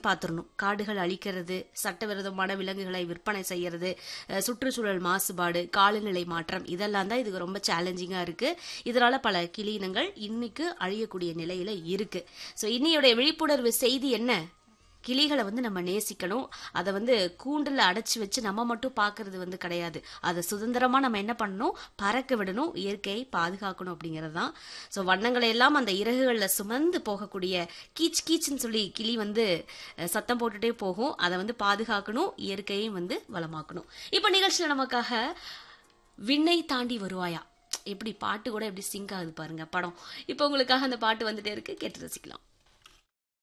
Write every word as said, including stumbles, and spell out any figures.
பார்த்துடணும். காடுகள் அழிக்கிறது, சட்டவிரோதமான விலங்குகளை விற்பனை செய்யறது, சுற்றுச்சூழல் மாசுபாடு, காலநிலை மாற்றம், இதெல்லாம் தான் இதுக்கு ரொம்ப சேலஞ்சிங்கா இருக்கு. இதனால பல கிளியினங்கள் இன்னைக்கு அழியக்கூடிய நிலையில இருக்கு. ஸோ இன்னையோடைய விழிப்புணர்வு செய்தி என்ன? கிளிகளை வந்து நம்ம நேசிக்கணும். அதை வந்து கூண்டுல அடைச்சி வச்சு நம்ம மட்டும் பார்க்கறது வந்து கிடையாது. அதை சுதந்திரமா நம்ம என்ன பண்ணணும், பறக்க விடணும், இயற்கையை பாதுகாக்கணும் அப்படிங்கிறது தான். ஸோ வண்ணங்களை எல்லாம் அந்த இறகுகளில் சுமந்து போகக்கூடிய கீச் கீச்சுன்னு சொல்லி கிளி வந்து சத்தம் போட்டுட்டே போகும். அதை வந்து பாதுகாக்கணும், இயற்கையையும் வந்து வளமாக்கணும். இப்போ நிகழ்ச்சியில் நமக்காக விண்ணை தாண்டி வருவாயா, எப்படி பாட்டு கூட எப்படி சிங்க் ஆகுது பாருங்க படம். இப்போ உங்களுக்காக அந்த பாட்டு வந்துட்டே இருக்கு, கேட்டு ரசிக்கலாம்.